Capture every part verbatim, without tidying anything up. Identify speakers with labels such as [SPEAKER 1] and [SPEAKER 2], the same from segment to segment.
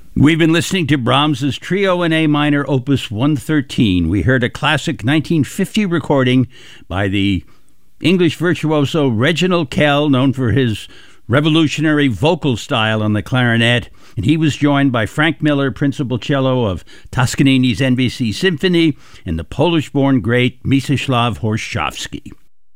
[SPEAKER 1] We've been listening to Brahms's Trio in A minor, Opus one thirteen. We heard a classic nineteen fifty recording by the English virtuoso Reginald Kell, known for his revolutionary vocal style on the clarinet, and he was joined by Frank Miller, principal cello of Toscanini's N B C Symphony, and the Polish-born great Mieczysław Horszowski.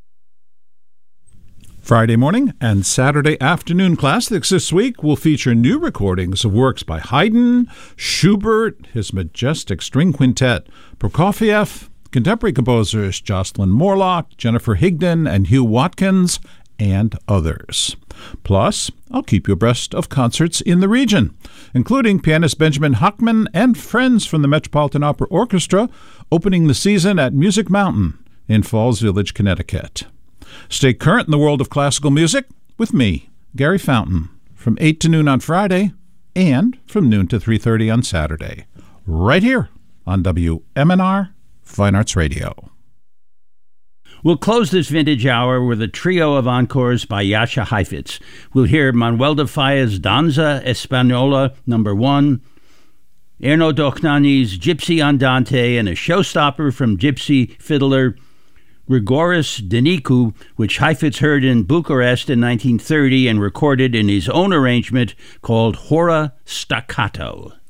[SPEAKER 2] Friday morning and Saturday afternoon classics this week will feature new recordings of works by Haydn, Schubert, his majestic string quintet, Prokofiev, contemporary composers Jocelyn Morlock, Jennifer Higdon, and Hugh Watkins, and others. Plus, I'll keep you abreast of concerts in the region, including pianist Benjamin Hochman and friends from the Metropolitan Opera Orchestra opening the season at Music Mountain in Falls Village, Connecticut. Stay current in the world of classical music with me, Gary Fountain, from eight to noon on Friday and from noon to three thirty on Saturday, right here on W M N R Fine Arts Radio.
[SPEAKER 1] We'll close this vintage hour with a trio of encores by Jascha Heifetz. We'll hear Manuel de Falla's Danza Española number one, Erno Dohnányi's Gypsy Andante, and a showstopper from gypsy fiddler Grigoris Denicu, which Heifetz heard in Bucharest in nineteen thirty and recorded in his own arrangement called Hora Staccato.